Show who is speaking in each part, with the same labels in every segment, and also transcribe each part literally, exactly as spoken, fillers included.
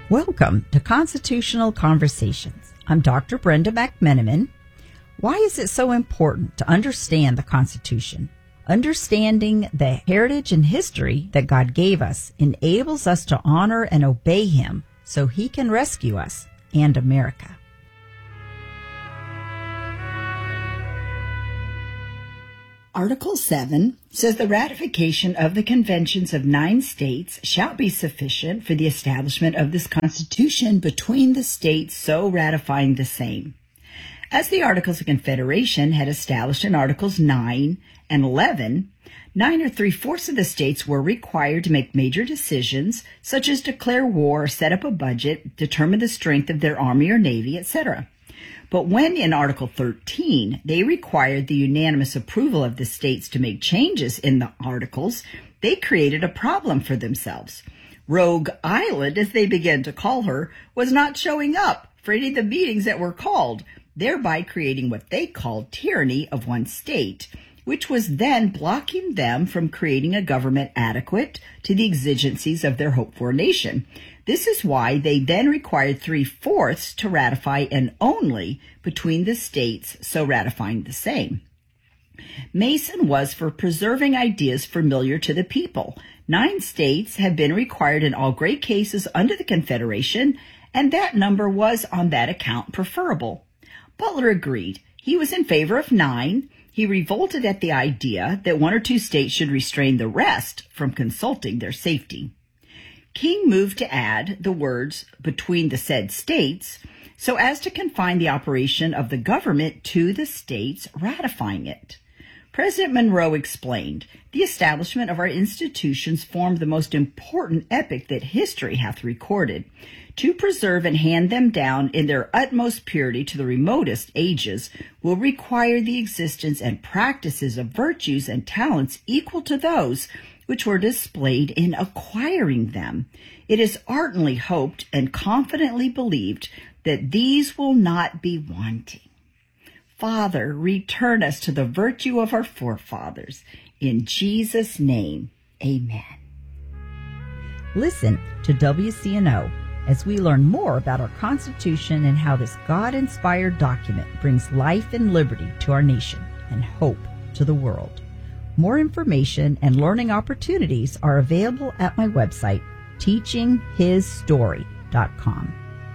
Speaker 1: Welcome to Constitutional Conversations. I'm Doctor Brenda McMenamin. Why is it so important to understand the Constitution? Understanding the heritage and history that God gave us enables us to honor and obey Him so He can rescue us and America. Article seven says the ratification of the conventions of nine states shall be sufficient for the establishment of this Constitution between the states so ratifying the same. As the Articles of Confederation had established in Articles nine and eleven, nine or three-fourths of the states were required to make major decisions, such as declare war, set up a budget, determine the strength of their army or navy, et cetera. But when in Article thirteen, they required the unanimous approval of the states to make changes in the articles, they created a problem for themselves. Rogue Island, as they began to call her, was not showing up for any of the meetings that were called, thereby creating what they called tyranny of one state, which was then blocking them from creating a government adequate to the exigencies of their hoped-for nation. This is why they then required three-fourths to ratify and only between the states, so ratifying the same. Mason was for preserving ideas familiar to the people. Nine states have been required in all great cases under the Confederation, and that number was on that account preferable. Butler agreed. He was in favor of nine. He revolted at the idea that one or two states should restrain the rest from consulting their safety. King moved to add the words between the said states so as to confine the operation of the government to the states ratifying it. President Monroe explained, the establishment of our institutions formed the most important epoch that history hath recorded. To preserve and hand them down in their utmost purity to the remotest ages will require the existence and practices of virtues and talents equal to those which were displayed in acquiring them. It is ardently hoped and confidently believed that these will not be wanting. Father, return us to the virtue of our forefathers. In Jesus' name, amen. Listen to W C N O as we learn more about our Constitution and how this God-inspired document brings life and liberty to our nation and hope to the world. More information and learning opportunities are available at my website, teaching his story dot com.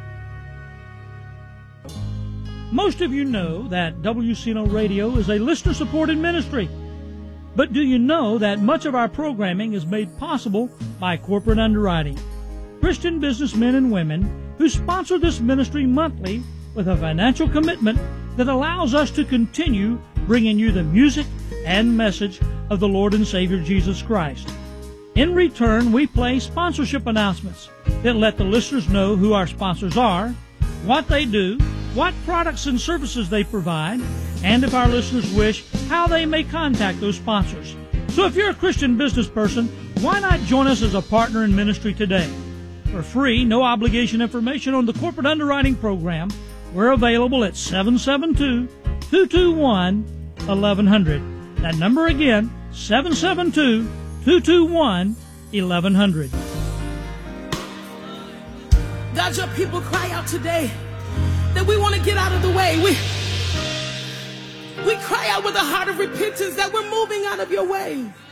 Speaker 2: Most of you know that W C N O Radio is a listener-supported ministry. But do you know that much of our programming is made possible by corporate underwriting? Christian businessmen and women who sponsor this ministry monthly with a financial commitment that allows us to continue bringing you the music and message of the Lord and Savior Jesus Christ. In return, we play sponsorship announcements that let the listeners know who our sponsors are, what they do, what products and services they provide, and if our listeners wish, how they may contact those sponsors. So if you're a Christian business person, why not join us as a partner in ministry today? For free, no obligation information on the corporate underwriting program, we're available at seven seven two, two two one, eleven hundred. That number again, seven seven two, two two one, eleven hundred.
Speaker 3: God, your people cry out today that we want to get out of the way. We, we cry out with a heart of repentance that we're moving out of your way.